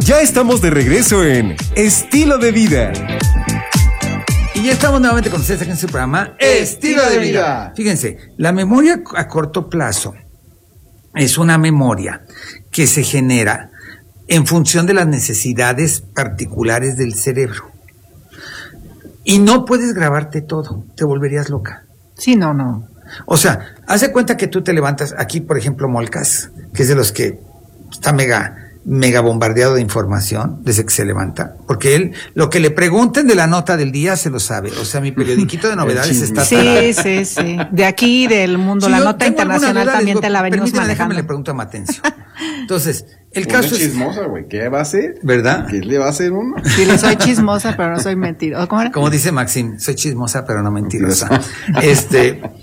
Ya estamos de regreso en Estilo de Vida. Y ya estamos nuevamente con ustedes aquí en su programa Estilo de Vida. Fíjense, la memoria a corto plazo es una memoria que se genera en función de las necesidades particulares del cerebro. Y no puedes grabarte todo, te volverías loca. Sí, no. O sea, haz de cuenta que tú te levantas, aquí por ejemplo Molcas, que es de los que está mega bombardeado de información desde que se levanta, porque él, lo que le pregunten de la nota del día se lo sabe, o sea, mi periodiquito de novedades está Sí. De aquí, del mundo, si la yo nota tengo internacional duda, también digo, te la venimos déjame manejando. le pregunto a Matencio. Entonces, el Una caso es... chismosa, güey, ¿qué va a hacer? ¿Verdad? ¿Qué le va a hacer uno? Sí, soy chismosa, pero no soy mentirosa. ¿Cómo era? Como dice Maxim, soy chismosa pero no mentirosa.